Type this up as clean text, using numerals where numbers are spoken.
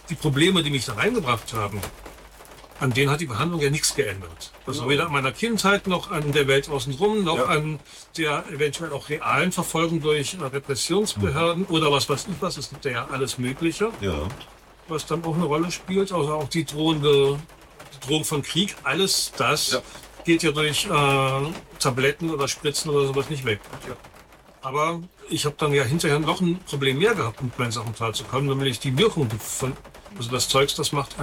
die Probleme, die mich da reingebracht haben, an denen hat die Behandlung ja nichts geändert. Also weder an meiner Kindheit noch an der Welt außenrum, noch an der eventuell auch realen Verfolgung durch Repressionsbehörden oder was weiß ich was. Es gibt ja alles Mögliche, was dann auch eine Rolle spielt. Also auch die Drohung von Krieg, alles das geht ja durch Tabletten oder Spritzen oder sowas nicht weg. Aber ich habe dann ja hinterher noch ein Problem mehr gehabt, mit meinen Sachen klarzukommen, nämlich die Wirkung von, also das Zeugs, das macht